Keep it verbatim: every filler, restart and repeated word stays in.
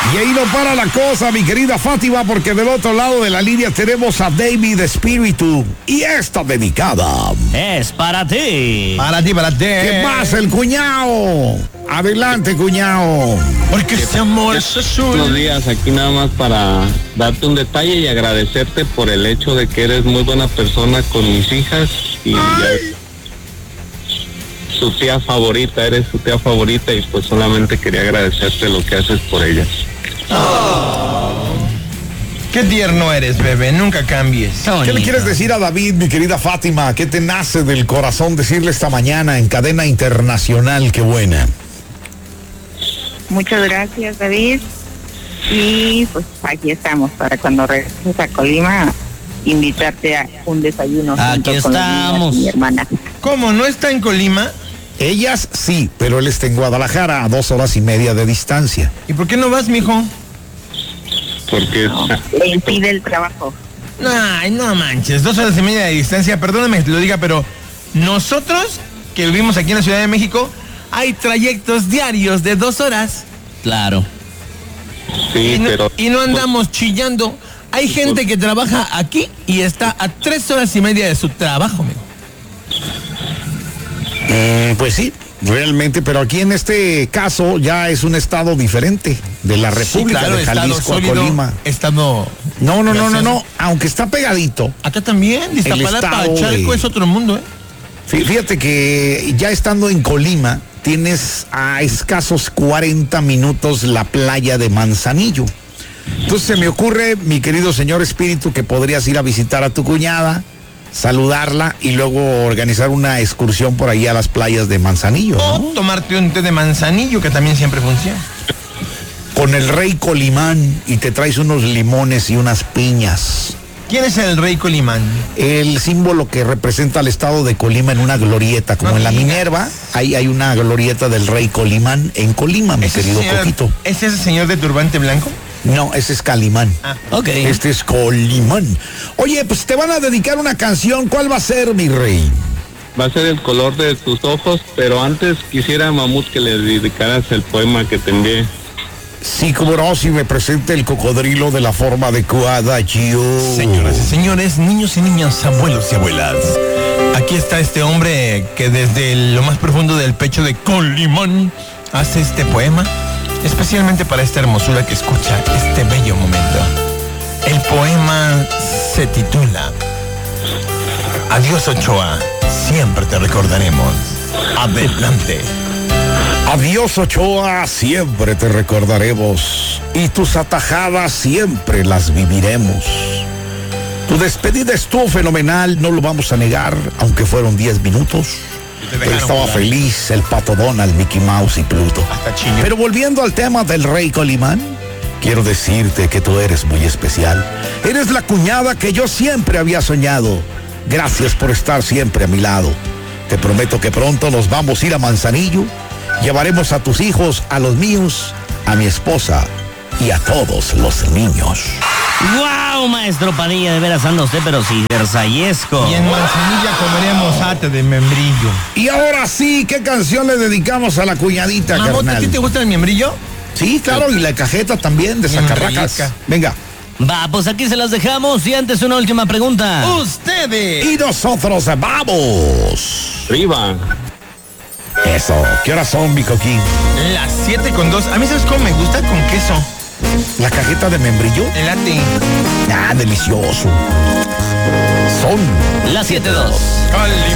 Y ahí no para la cosa, mi querida Fátima, porque del otro lado de la línea tenemos a David Espíritu. Y esta dedicada es para ti. Para ti, para ti. ¿Qué pasa, el cuñado? Adelante, cuñado. Porque este amor es azul. Buenos días, aquí nada más para darte un detalle y agradecerte por el hecho de que eres muy buena persona con mis hijas. Y ya, su tía favorita, eres su tía favorita y pues solamente quería agradecerte lo que haces por ellas. Oh. Qué tierno eres, bebé, nunca cambies. ¿Qué le quieres decir a David, mi querida Fátima? ¿Qué te nace del corazón decirle esta mañana en cadena internacional? Qué buena. Muchas gracias, David. Y pues aquí estamos para cuando regreses a Colima, invitarte a un desayuno. Aquí junto con estamos. Mi hermana. ¿Cómo? ¿No está en Colima? Ellas sí, pero él está en Guadalajara, a dos horas y media de distancia. ¿Y por qué no vas, mijo? Porque No, le impide el trabajo. Ay, no manches, dos horas y media de distancia, perdóname que lo diga, pero nosotros, que vivimos aquí en la Ciudad de México, hay trayectos diarios de dos horas. Claro. sí, Y no, pero y no andamos chillando. Hay gente que trabaja aquí y está a tres horas y media de su trabajo, amigo. Mm, pues sí, realmente, pero aquí en este caso ya es un estado diferente de la República Sí, claro, de Jalisco estado a sólido, Colima. Estado... No, no, no, no, Gracias. no, aunque está pegadito. Acá también, Iztapalapa, estado Chalco de- es otro mundo, ¿eh? Fí- Fíjate que ya estando en Colima, tienes a escasos cuarenta minutos la playa de Manzanillo. Entonces se me ocurre, mi querido señor Espíritu, que podrías ir a visitar a tu cuñada, saludarla y luego organizar una excursión por ahí a las playas de Manzanillo, O ¿no? tomarte un té de manzanillo, que también siempre funciona. Con el rey Colimán y te traes unos limones y unas piñas. ¿Quién es el rey Colimán? El símbolo que representa al estado de Colima en una glorieta, como No en la digas. Minerva, ahí hay una glorieta del rey Colimán en Colima, mi ¿Es ese querido señor- Coquito. ¿Es ese señor de turbante blanco? No, ese es Calimán. Ah, Ok. Este es Colimán. Oye, pues te van a dedicar una canción. ¿Cuál va a ser, mi rey? va a ser El color de tus ojos, pero antes quisiera, Mamut, que le dedicaras el poema que te envié. Sí, como no, si me presenta el cocodrilo de la forma adecuada, yo. Señoras y señores, niños y niñas, abuelos y abuelas, aquí está este hombre que desde lo más profundo del pecho de Colimán hace este poema, especialmente para esta hermosura que escucha este bello momento. El poema se titula Adiós, Ochoa, siempre te recordaremos. Adelante. Adiós, Ochoa, siempre te recordaremos. Y tus atajadas siempre las viviremos. Tu despedida estuvo fenomenal, no lo vamos a negar, aunque fueron diez minutos. Pero estaba feliz el Pato Donald, Mickey Mouse y Pluto. Hasta Chile. Pero volviendo al tema del rey Colimán, quiero decirte que tú eres muy especial. Eres la cuñada que yo siempre había soñado. Gracias por estar siempre a mi lado. Te prometo que pronto nos vamos a ir a Manzanillo. Llevaremos a tus hijos, a los míos, a mi esposa y a todos los niños. ¡Guau, maestro Padilla! De veras anda usted, pero sí, versallesco. Y en Manzanilla comeremos ate de membrillo. Y ahora sí, ¿qué canción le dedicamos a la cuñadita, Mamut, ¿a ti carnal? te gusta el membrillo? Sí, claro, y la cajeta también de Bien Zacarracas. rica. Venga. Va, pues aquí se las dejamos y antes una última pregunta. ¡Ustedes! Y nosotros vamos. Arriba. Eso. ¿Qué horas son, mi coquín? Las siete con dos. A mí, ¿sabes cómo me gusta? Con queso. ¿La cajeta de membrillo? El ate. Ah, delicioso. Son Las siete dos. Con limón.